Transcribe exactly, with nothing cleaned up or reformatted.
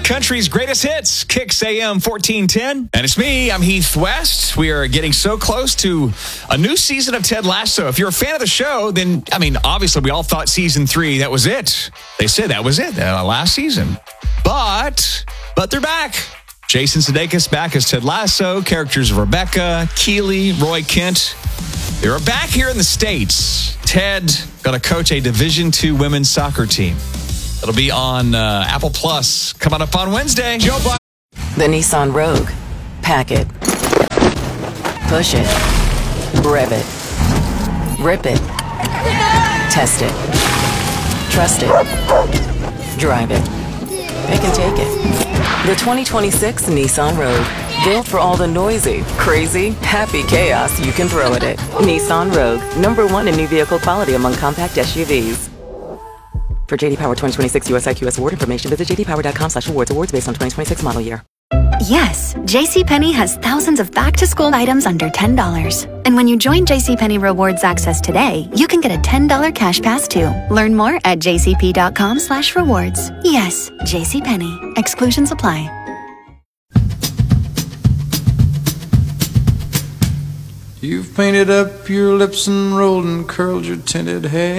country's greatest hits, Kicks A M fourteen ten. And it's me, I'm Heath West. We are getting so close to a new season of Ted Lasso. If you're a fan of the show, then, I mean, obviously we all thought season three, that was it. They said that was it, uh, last season. But, but they're back. Jason Sudeikis back as Ted Lasso. Characters of Rebecca, Keeley, Roy Kent. They are back here in the States. Ted going to coach a Division two women's soccer team. It'll be on uh, Apple Plus coming up on Wednesday. Joe Biden. The Nissan Rogue. Pack it. Push it. Rev it. Rip it. Test it. Trust it. Drive it. Pick and take it. The twenty twenty-six Nissan Rogue. Built for all the noisy, crazy, happy chaos you can throw at it. Nissan Rogue. Number one in new vehicle quality among compact S U Vs. For J D Power twenty twenty-six U S I Q S award information, visit j d power dot com slash awards. Awards based on twenty twenty-six model year. Yes, JCPenney has thousands of back-to-school items under ten dollars. And when you join JCPenney Rewards Access today, you can get a ten dollars cash pass too. Learn more at j c p dot com slash rewards. Yes, JCPenney. Exclusions apply. You've painted up your lips and rolled and curled your tinted hair.